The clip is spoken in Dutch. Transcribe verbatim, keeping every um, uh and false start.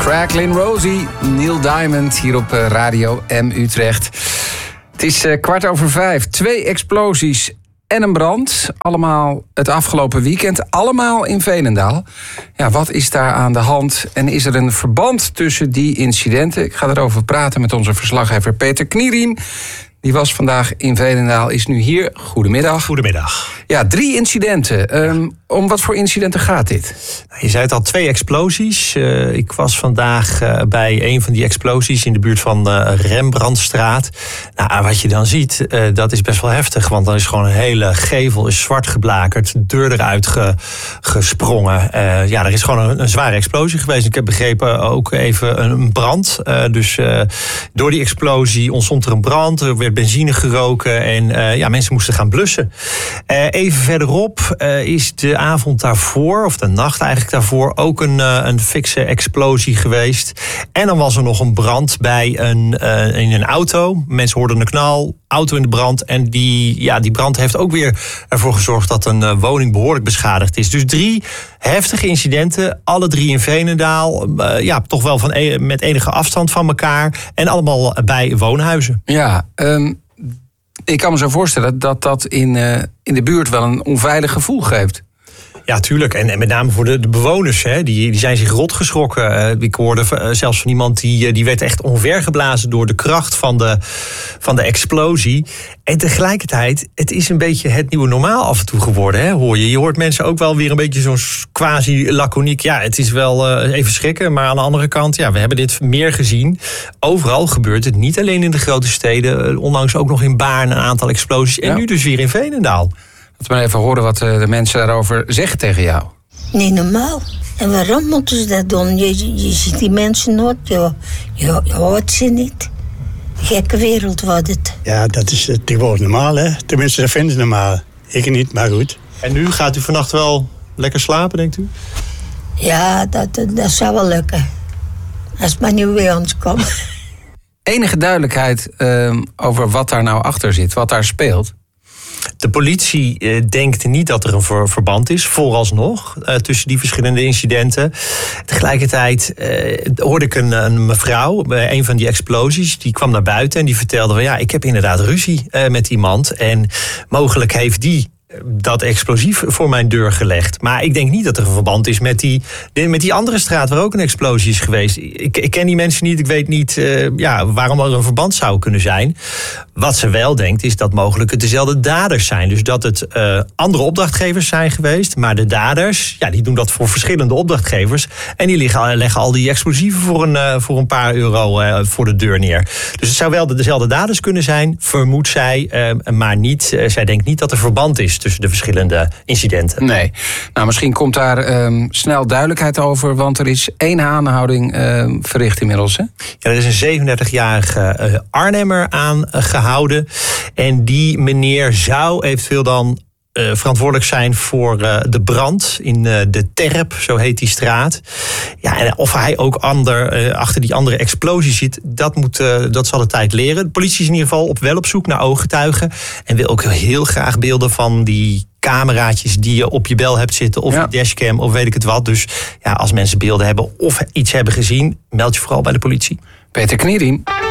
Cracklin' Rosie, Neil Diamond hier op Radio M Utrecht. Het is uh, kwart over vijf. Twee explosies en een brand. Allemaal het afgelopen weekend. Allemaal in Veenendaal. Ja, wat is daar aan de hand? En is er een verband tussen die incidenten? Ik ga erover praten met onze verslaggever Peter Knieriem. Die was vandaag in Veenendaal, is nu hier. Goedemiddag. Goedemiddag. Ja, drie incidenten. Um, om wat voor incidenten gaat dit? Je zei het al, twee explosies. Uh, ik was vandaag uh, bij een van die explosies in de buurt van uh, Rembrandtstraat. Nou, wat je dan ziet, uh, dat is best wel heftig. Want dan is gewoon een hele gevel is zwart geblakerd. Deur eruit ge, gesprongen. Uh, ja, er is gewoon een, een zware explosie geweest. Ik heb begrepen ook even een brand. Uh, dus uh, door die explosie ontstond er een brand. Er werd benzine geroken en uh, ja, mensen moesten gaan blussen. Uh, even verderop uh, is de avond daarvoor, of de nacht eigenlijk daarvoor, ook een, uh, een fikse explosie geweest. En dan was er nog een brand bij een, uh, in een auto. Mensen hoorden een knal, auto in de brand. En die, ja, die brand heeft ook weer ervoor gezorgd dat een uh, woning behoorlijk beschadigd is. Dus drie heftige incidenten, alle drie in Veenendaal. Uh, ja, toch wel van e- met enige afstand van elkaar. En allemaal bij woonhuizen. Ja, um, ik kan me zo voorstellen dat dat in, uh, in de buurt wel een onveilig gevoel geeft. Ja, tuurlijk. En, en met name voor de, de bewoners. Hè, die, die zijn zich rot geschrokken. Uh, ik hoorde uh, zelfs van iemand die, die werd echt omvergeblazen door de kracht van de, van de explosie. En tegelijkertijd, het is een beetje het nieuwe normaal af en toe geworden. Hè, hoor je. Je hoort mensen ook wel weer een beetje zo'n quasi-laconiek. Ja, het is wel uh, even schrikken. Maar aan de andere kant, ja, we hebben dit meer gezien. Overal gebeurt het. Niet alleen in de grote steden. Uh, onlangs ook nog in Baarn een aantal explosies. En ja. Nu dus weer in Veenendaal. Laten we maar even horen wat de mensen daarover zeggen tegen jou. Niet normaal. En waarom moeten ze dat doen? Je, je ziet die mensen nooit, je, je, je hoort ze niet. Gekke wereld wordt het. Ja, dat is tegenwoordig normaal, hè. Tenminste, dat vinden ze normaal. Ik niet, maar goed. En nu gaat u vannacht wel lekker slapen, denkt u? Ja, dat, dat zou wel lukken. Als het maar niet bij ons komt. Enige duidelijkheid uh, over wat daar nou achter zit, wat daar speelt? De politie uh, denkt niet dat er een ver- verband is, vooralsnog, uh, tussen die verschillende incidenten. Tegelijkertijd uh, hoorde ik een, een mevrouw bij een van die explosies, die kwam naar buiten en die vertelde van ja, ik heb inderdaad ruzie uh, met iemand en mogelijk heeft die dat explosief voor mijn deur gelegd. Maar ik denk niet dat er een verband is met die, met die andere straat waar ook een explosie is geweest. Ik, ik ken die mensen niet, ik weet niet uh, ja, waarom er een verband zou kunnen zijn. Wat ze wel denkt is dat mogelijk het dezelfde daders zijn. Dus dat het uh, andere opdrachtgevers zijn geweest, maar de daders, ja, die doen dat voor verschillende opdrachtgevers. En die liggen, leggen al die explosieven voor een, uh, voor een paar euro uh, voor de deur neer. Dus het zou wel dezelfde daders kunnen zijn, vermoedt zij, uh, maar niet, uh, zij denkt niet dat er verband is tussen de verschillende incidenten. Nee. Nou, misschien komt daar um, snel duidelijkheid over, want er is één aanhouding uh, verricht inmiddels, hè? Ja, er is een zevenendertigjarige uh, Arnhemmer aangehouden. En die meneer zou eventueel dan Uh, verantwoordelijk zijn voor uh, de brand in uh, de Terp, zo heet die straat. Ja, en of hij ook ander, uh, achter die andere explosie zit, dat, moet, uh, dat zal de tijd leren. De politie is in ieder geval op, wel op zoek naar ooggetuigen en wil ook heel graag beelden van die cameraatjes die je op je bel hebt zitten, of ja. je dashcam, of weet ik het wat. Dus ja, als mensen beelden hebben of iets hebben gezien, meld je vooral bij de politie. Peter Knieriem.